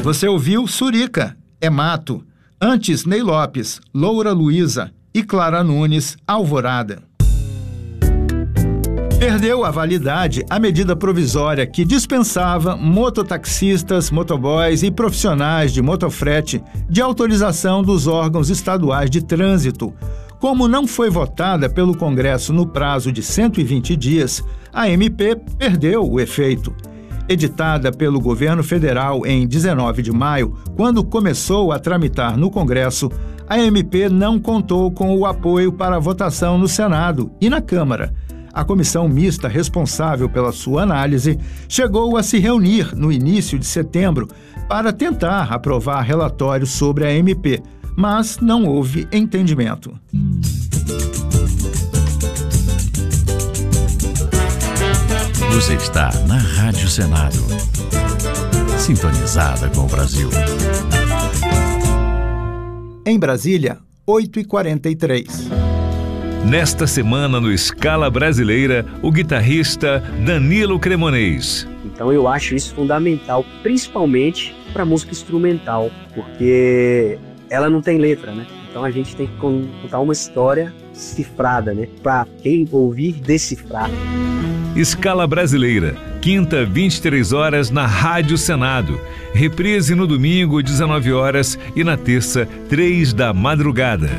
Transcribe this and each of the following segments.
Você ouviu Surica, é mato. Antes, Ney Lopes, Loura Luiza e Clara Nunes, Alvorada. Perdeu a validade a medida provisória que dispensava mototaxistas, motoboys e profissionais de motofrete de autorização dos órgãos estaduais de trânsito. Como não foi votada pelo Congresso no prazo de 120 dias, a MP perdeu o efeito. Editada pelo governo federal em 19 de maio, quando começou a tramitar no Congresso, a MP não contou com o apoio para a votação no Senado e na Câmara. A comissão mista responsável pela sua análise chegou a se reunir no início de setembro para tentar aprovar relatório sobre a MP, mas não houve entendimento. Você está na Rádio Senado, sintonizada com o Brasil. Em Brasília, 8h43. Nesta semana no Escala Brasileira, o guitarrista Danilo Cremonês. Então eu acho isso fundamental, principalmente para música instrumental, porque ela não tem letra, né? Então a gente tem que contar uma história cifrada, né? Para quem ouvir, decifrar. Escala Brasileira, quinta, 23 horas na Rádio Senado. Reprise no domingo, 19 horas e na terça, 3 da madrugada.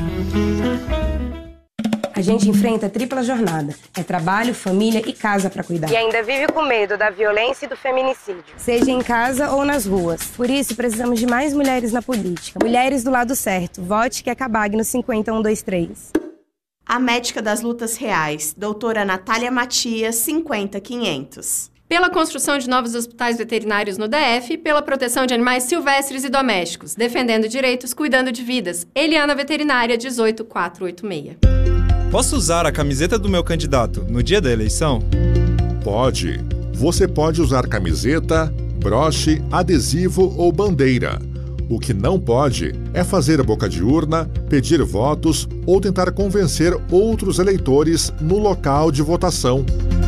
A gente enfrenta a tripla jornada. É trabalho, família e casa para cuidar. E ainda vive com medo da violência e do feminicídio. Seja em casa ou nas ruas. Por isso, precisamos de mais mulheres na política. Mulheres do lado certo. Vote que é Cabag no 50123. A médica das lutas reais, doutora Natália Matias, 50500. Pela construção de novos hospitais veterinários no DF, pela proteção de animais silvestres e domésticos, defendendo direitos, cuidando de vidas. Eliana Veterinária, 18486. Posso usar a camiseta do meu candidato no dia da eleição? Pode. Você pode usar camiseta, broche, adesivo ou bandeira. O que não pode é fazer boca de urna, pedir votos ou tentar convencer outros eleitores no local de votação.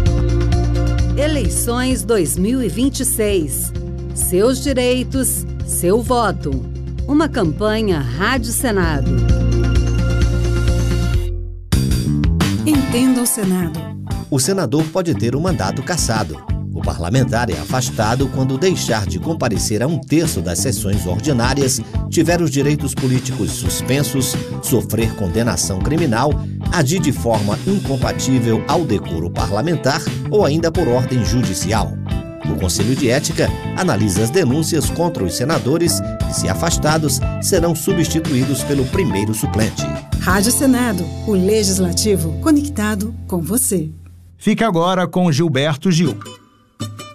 Eleições 2026. Seus direitos, seu voto. Uma campanha Rádio Senado. Entenda o Senado. O senador pode ter o mandato cassado. O parlamentar é afastado quando deixar de comparecer a 1/3 das sessões ordinárias, tiver os direitos políticos suspensos, sofrer condenação criminal, agir de forma incompatível ao decoro parlamentar ou ainda por ordem judicial. O Conselho de Ética analisa as denúncias contra os senadores e, se afastados, serão substituídos pelo primeiro suplente. Rádio Senado, o Legislativo conectado com você. Fique agora com Gilberto Gil.